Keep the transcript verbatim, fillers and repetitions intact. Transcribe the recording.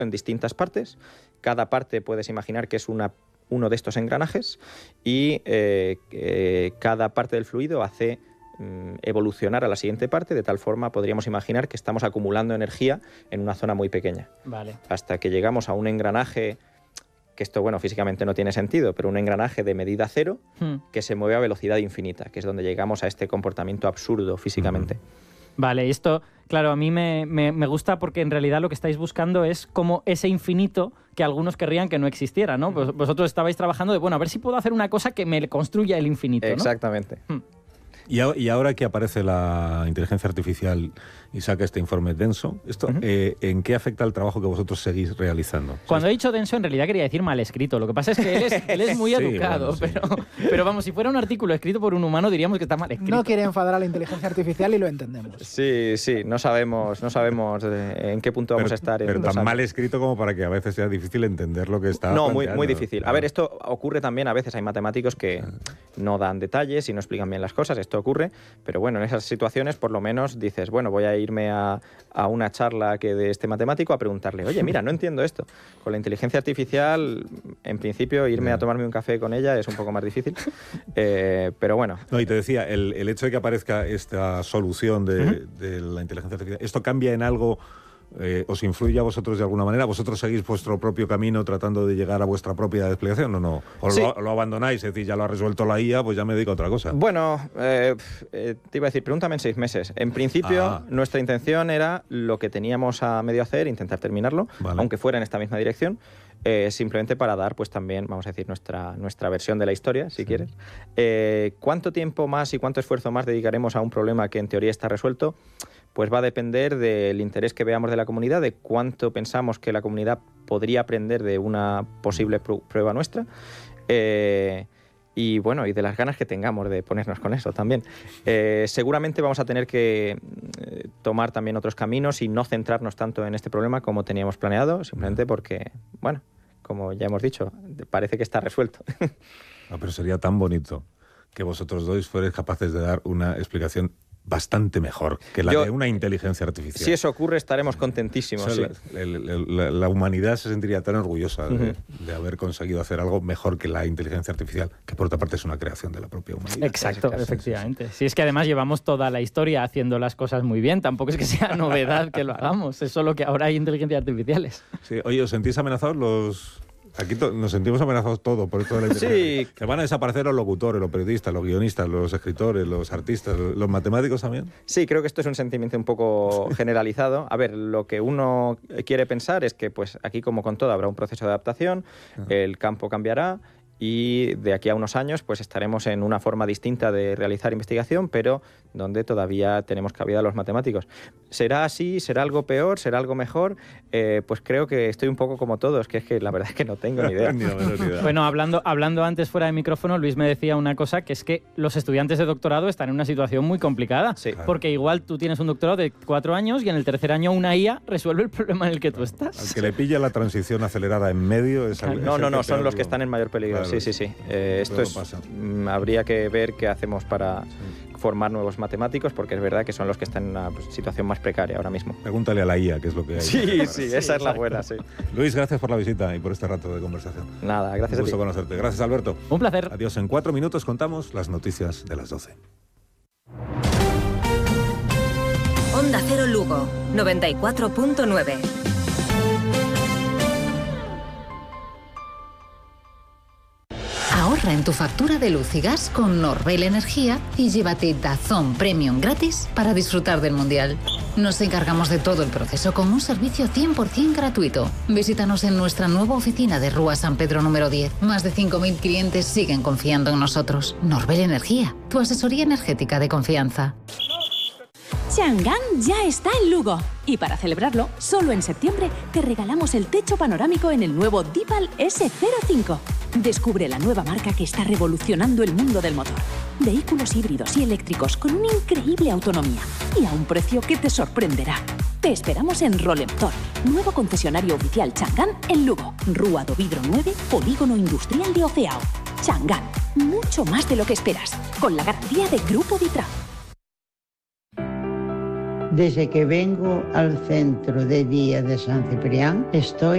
en distintas partes. Cada parte puedes imaginar que es una, uno de estos engranajes y eh, eh, cada parte del fluido hace mm, evolucionar a la siguiente parte, de tal forma podríamos imaginar que estamos acumulando energía en una zona muy pequeña. Vale. Hasta que llegamos a un engranaje, que esto, bueno, físicamente no tiene sentido, pero un engranaje de medida cero hmm. que se mueve a velocidad infinita, que es donde llegamos a este comportamiento absurdo físicamente. Vale, esto, claro, a mí me, me, me gusta porque en realidad lo que estáis buscando es como ese infinito que algunos querrían que no existiera, ¿no? Pues vosotros estabais trabajando de, bueno, a ver si puedo hacer una cosa que me construya el infinito, ¿no? Exactamente. Hmm. Y, a, y ahora que aparece la inteligencia artificial y saca este informe denso, esto, uh-huh. eh, ¿en qué afecta el trabajo que vosotros seguís realizando? Cuando he dicho denso, en realidad quería decir mal escrito. Lo que pasa es que él es, él es muy sí, educado, bueno, sí. pero, pero vamos, si fuera un artículo escrito por un humano diríamos que está mal escrito. No quiere enfadar a la inteligencia artificial y lo entendemos. Sí, sí, no sabemos, no sabemos en qué punto vamos pero, a estar. En pero tan mal escrito como para que a veces sea difícil entender lo que está No, planteando. muy, muy difícil. A ver, esto ocurre también, a veces hay matemáticos que no dan detalles y no explican bien las cosas, esto ocurre, pero bueno, en esas situaciones por lo menos dices, bueno, voy a irme a, a una charla que de este matemático a preguntarle, oye, mira, no entiendo esto. Con la inteligencia artificial, en principio, irme a tomarme un café con ella es un poco más difícil, eh, pero bueno. No, y te decía, el, el hecho de que aparezca esta solución de, uh-huh. de la inteligencia artificial, ¿esto cambia en algo? Eh, ¿Os influye a vosotros de alguna manera? ¿Vosotros seguís vuestro propio camino tratando de llegar a vuestra propia explicación o no? ¿O sí. lo, lo abandonáis? Es decir, ya lo ha resuelto la I A, pues ya me dedico a otra cosa. Bueno, eh, eh, te iba a decir, pregúntame en seis meses. En principio, ah. nuestra intención era lo que teníamos a medio hacer, intentar terminarlo, vale. aunque fuera en esta misma dirección, eh, simplemente para dar, pues también, vamos a decir, nuestra, nuestra versión de la historia, si sí. quieres. Eh, ¿Cuánto tiempo más y cuánto esfuerzo más dedicaremos a un problema que en teoría está resuelto? Pues va a depender del interés que veamos de la comunidad, de cuánto pensamos que la comunidad podría aprender de una posible prueba nuestra eh, y, bueno, y de las ganas que tengamos de ponernos con eso también. Eh, seguramente vamos a tener que eh, tomar también otros caminos y no centrarnos tanto en este problema como teníamos planeado, simplemente porque, bueno, como ya hemos dicho, parece que está resuelto. Ah, pero sería tan bonito que vosotros dos fuerais capaces de dar una explicación bastante mejor que la Yo, de una inteligencia artificial. Si eso ocurre, estaremos contentísimos. O sea, sí. la, la, la, la humanidad se sentiría tan orgullosa de, uh-huh. de haber conseguido hacer algo mejor que la inteligencia artificial, que por otra parte es una creación de la propia humanidad. Exacto, claro, efectivamente. Si sí, es que además llevamos toda la historia haciendo las cosas muy bien, tampoco es que sea novedad que lo hagamos, es solo que ahora hay inteligencias artificiales. Sí. Oye, ¿os sentís amenazados los...? Aquí to- nos sentimos amenazados todos por esto de la inteligencia. Sí. Que van a desaparecer los locutores, los periodistas, los guionistas, los escritores, los artistas, los matemáticos también. Sí, creo que esto es un sentimiento un poco generalizado. A ver, lo que uno quiere pensar es que pues aquí, como con todo, habrá un proceso de adaptación, ah. el campo cambiará y de aquí a unos años pues estaremos en una forma distinta de realizar investigación, pero donde todavía tenemos cabida a los matemáticos. ¿Será así? ¿Será algo peor? ¿Será algo mejor? Eh, pues creo que estoy un poco como todos, que es que la verdad es que no tengo ni idea. ni la menor idea. Bueno, hablando, hablando antes fuera de micrófono, Luis me decía una cosa, que es que los estudiantes de doctorado están en una situación muy complicada, sí. claro. porque igual tú tienes un doctorado de cuatro años y en el tercer año una I A resuelve el problema en el que tú estás. Al que le pilla la transición acelerada en medio... Es claro. al, no, es no, no, que son peor, los que están en mayor peligro. Claro. Sí, sí, sí. Eh, esto es, mm, habría que ver qué hacemos para... Sí. formar nuevos matemáticos, porque es verdad que son los que están en una pues, situación más precaria ahora mismo. Pregúntale a la I A qué es lo que hay. Sí, sí, esa sí, es la buena, sí. Luis, gracias por la visita y por este rato de conversación. Nada, gracias Un gusto a ti. conocerte. Gracias, Alberto. Un placer. Adiós. En cuatro minutos contamos las noticias de las doce. Onda Cero Lugo, noventa y cuatro punto nueve. Ahorra en tu factura de luz y gas con Norbel Energía y llévate Dazón Premium gratis para disfrutar del Mundial. Nos encargamos de todo el proceso con un servicio cien por ciento gratuito. Visítanos en nuestra nueva oficina de Rúa San Pedro número diez. Más de cinco mil clientes siguen confiando en nosotros. Norbel Energía, tu asesoría energética de confianza. Chang'an ya está en Lugo. Y para celebrarlo, solo en septiembre te regalamos el techo panorámico en el nuevo Deepal ese cero cinco. Descubre la nueva marca que está revolucionando el mundo del motor. Vehículos híbridos y eléctricos con una increíble autonomía y a un precio que te sorprenderá. Te esperamos en Rolemtor, nuevo concesionario oficial Chang'an en Lugo. Rúa do Vidro nueve, Polígono Industrial de Oceao. Chang'an, mucho más de lo que esperas, con la garantía de Grupo Vitra. Desde que vengo al centro de día de San Ciprián, estoy